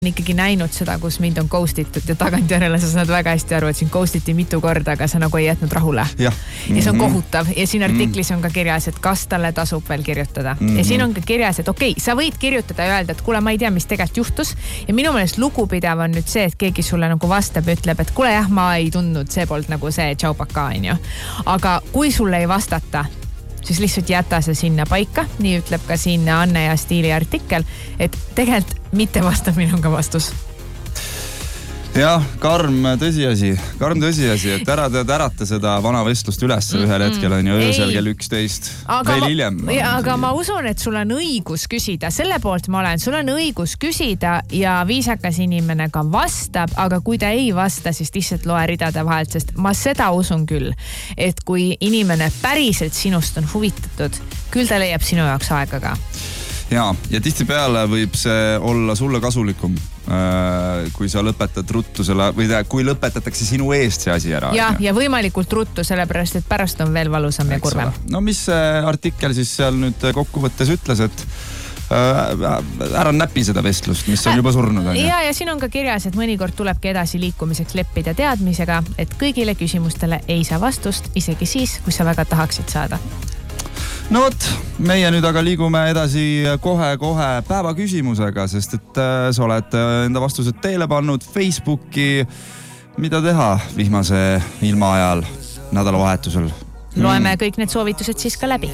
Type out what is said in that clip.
ikkagi näinud seda, kus mind on ghostitud ja tagantjärele sa saad väga hästi aru, et sind ghostiti mitu korda, aga sa nagu ei jätnud rahule. Ja see on kohutav. Ja siin artiklis on ka kirjas, et kas talle tasub veel kirjutada. Ja siin on ka kirjas, et okei, sa võid kirjutada ja öelda, et kuule, ma ei tea, mis tegelikult juhtus. Ja minu meelest lugupidav on nüüd see, et keegi sulle nagu vastab ja ütleb, et kuule jah, ma ei tundnud, see polnud nagu see tšaupaka, on ju. Aga kui sulle ei vastata, siis lihtsalt jäta see sinna paika. Nii ütleb ka siin Anne ja Stiili artikkel, et tegelikult mitte vastamine on ka vastus. Jah, karm tõsiasi, et ärata seda vana vestlust üles ühel hetkel on ju öösel kell 11 veel hiljem. Aga ma usun, et sul on õigus küsida, selle poolt ma olen, sul on õigus küsida ja viisakas inimene ka vastab, aga kui ta ei vasta, siis lihtsalt loe ridade vahelt, sest ma seda usun küll, et kui inimene päriselt sinust on huvitatud, küll ta leiab sinu jaoks aega ka. Ja tihtipeale võib see olla sulle kasulikum, kui sa lõpetad ruttu selle, või kui lõpetatakse sinu eest see asi ära. Ja võimalikult ruttu, sellepärast, et pärast on veel valusam ja kurvem. No mis artikkel siis seal nüüd kokkuvõttes ütles, et ära näpi seda vestlust, mis on juba surnud. Ja siin on ka kirjas, et mõnikord tulebki edasi liikumiseks leppida teadmisega, et kõigile küsimustele ei saa vastust, isegi siis, kui sa väga tahaksid saada. No võt, meie nüüd aga liigume edasi kohe päeva küsimusega, sest et sa oled enda vastused teele pannud Facebooki. Mida teha vihmase ilma ajal nädalavahetusel? Loeme kõik need soovitused siis ka läbi.